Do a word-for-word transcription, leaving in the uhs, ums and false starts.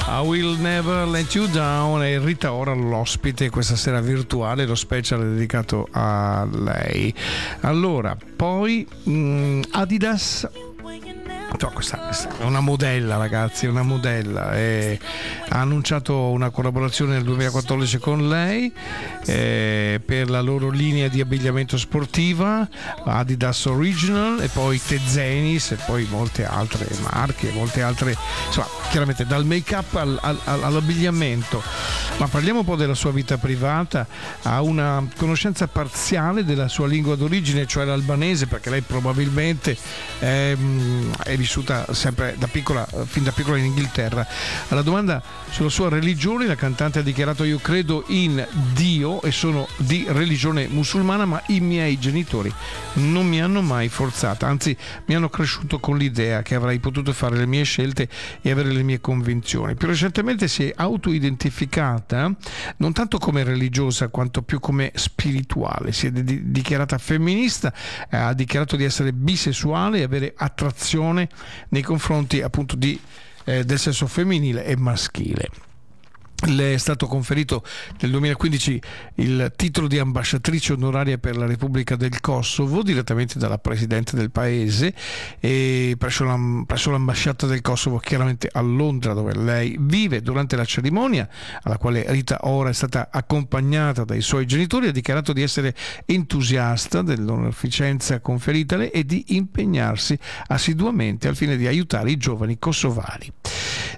I Will Never Let You Down e Rita Ora l'ospite questa sera virtuale, lo special dedicato a lei. Allora, poi mh, Adidas. No, questa, questa è una modella, ragazzi, una modella. E ha annunciato una collaborazione nel duemilaquattordici con lei eh, per la loro linea di abbigliamento sportiva, Adidas Original, e poi Tezenis e poi molte altre marche, molte altre, insomma, chiaramente dal make up al, al, all'abbigliamento. Ma parliamo un po' della sua vita privata. Ha una conoscenza parziale della sua lingua d'origine, cioè l'albanese, perché lei probabilmente è, è vissuta sempre da piccola, fin da piccola in Inghilterra. Alla domanda sulla sua religione, la cantante ha dichiarato: io credo in Dio e sono di religione musulmana, ma i miei genitori non mi hanno mai forzata, anzi mi hanno cresciuto con l'idea che avrei potuto fare le mie scelte e avere le mie convinzioni. Più recentemente si è autoidentificata non tanto come religiosa quanto più come spirituale. Si è di- dichiarata femminista, eh, ha dichiarato di essere bisessuale e avere attrazione nei confronti appunto di, eh, del sesso femminile e maschile. Le è stato conferito nel duemilaquindici il titolo di ambasciatrice onoraria per la Repubblica del Kosovo direttamente dalla presidente del paese, e presso, l'am- presso l'ambasciata del Kosovo, chiaramente a Londra, dove lei vive. Durante la cerimonia, alla quale Rita Ora è stata accompagnata dai suoi genitori, ha dichiarato di essere entusiasta dell'onorificenza conferitale e di impegnarsi assiduamente al fine di aiutare i giovani kosovari.